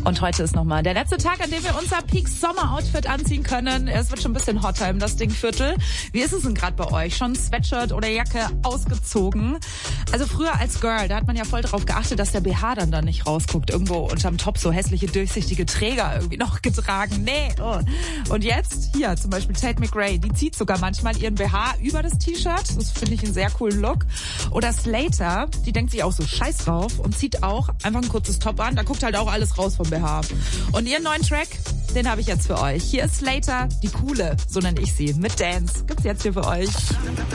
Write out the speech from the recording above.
Und heute ist nochmal der letzte Tag, an dem wir unser Peak-Sommer-Outfit anziehen können. Es wird schon ein bisschen hotter im Das Ding-Viertel. Wie ist es denn gerade bei euch? Schon Sweatshirt oder Jacke ausgezogen? Also früher als Girl, da hat man ja voll drauf geachtet, dass der BH dann da nicht rausguckt. Irgendwo unterm Top so hässliche, durchsichtige Träger irgendwie noch getragen. Nee. Oh. Und jetzt, hier zum Beispiel Tate McRae, die zieht sogar manchmal ihren BH über das T-Shirt. Das finde ich einen sehr coolen Look. Oder Slater, die denkt sich auch so scheiß drauf und zieht auch einfach ein kurzes Top an. Da guckt halt auch alles raus vom BH. Und ihren neuen Track, den habe ich jetzt für euch. Hier ist Slater, die Coole, so nenne ich sie, mit Dance. Gibt's jetzt hier für euch.